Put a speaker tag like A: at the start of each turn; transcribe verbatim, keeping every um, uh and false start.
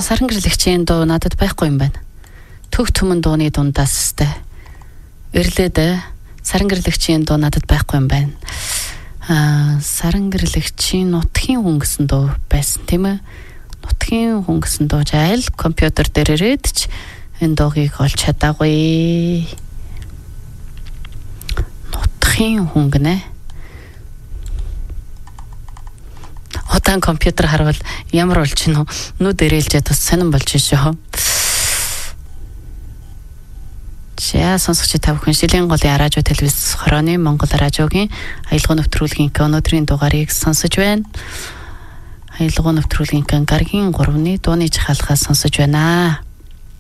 A: саран гэрлэгчийн дуу надад байхгүй юм байна. Төг түмэн дууны дундаас сте. Ирлээд саран гэрлэгчийн дуу надад байхгүй юм байна. Аа, саран гэрлэгчийн нутгийн хүн гэсэн дуу байсан тийм ээ. Нутгийн хүн гэсэн дуу жайл компьютер дээр ирээд ч энэ дуугийг олж чадаагүй. Нутгийн хүн гэнэ. Удаан компьютер харвал ямар болж гинөө нүд эрэлжээ тус сонирн болж шүү. За сонсогч та бүхэн Шилийн голын радио телевиз хорооны Монгол радиогийн аялал нэвтрүүлгийн өнөөдрийн дугаарыг сонсож байна. Аялал нэвтрүүлгийн гарагийн гуравны дууны жахалхаас сонсож байна.